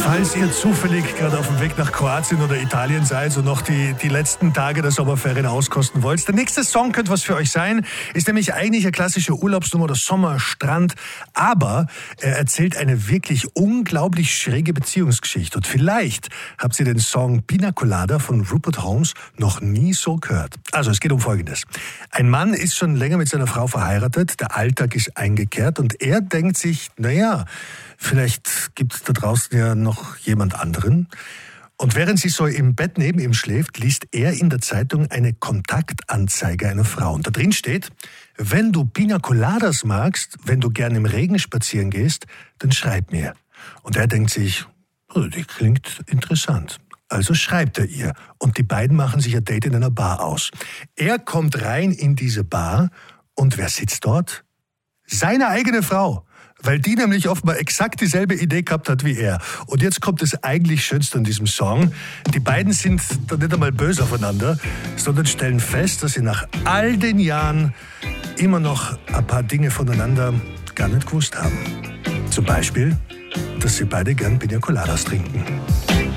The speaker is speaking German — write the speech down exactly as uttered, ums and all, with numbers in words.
Falls ihr zufällig gerade auf dem Weg nach Kroatien oder Italien seid und noch die, die letzten Tage der Sommerferien auskosten wollt, der nächste Song könnte was für euch sein, ist nämlich eigentlich eine klassische Urlaubsnummer, der Sommerstrand, aber er erzählt eine wirklich unglaublich schräge Beziehungsgeschichte. Und vielleicht habt ihr den Song Pina Colada von Rupert Holmes noch nie so gehört. Also es geht um Folgendes. Ein Mann ist schon länger mit seiner Frau verheiratet, der Alltag ist eingekehrt und er denkt sich, naja, vielleicht gibt es da draußen ja noch jemand anderen. Und während sie so im Bett neben ihm schläft, liest er in der Zeitung eine Kontaktanzeige einer Frau. Und da drin steht, wenn du Pina Coladas magst, wenn du gern im Regen spazieren gehst, dann schreib mir. Und er denkt sich, oh, die klingt interessant. Also schreibt er ihr. Und die beiden machen sich ein Date in einer Bar aus. Er kommt rein in diese Bar und wer sitzt dort? Seine eigene Frau. Weil die nämlich offenbar exakt dieselbe Idee gehabt hat wie er. Und jetzt kommt das eigentlich Schönste an diesem Song. Die beiden sind da nicht einmal böse aufeinander, sondern stellen fest, dass sie nach all den Jahren immer noch ein paar Dinge voneinander gar nicht gewusst haben. Zum Beispiel, dass sie beide gern Pina Coladas trinken.